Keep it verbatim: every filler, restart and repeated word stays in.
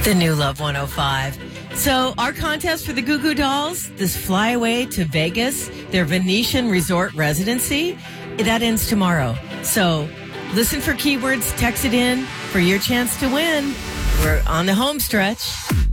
The new Love one oh five. So our contest for the Goo Goo Dolls, this flyaway to Vegas, their Venetian resort residency, that ends tomorrow. So listen for keywords, text it in for your chance to win. We're on the home stretch.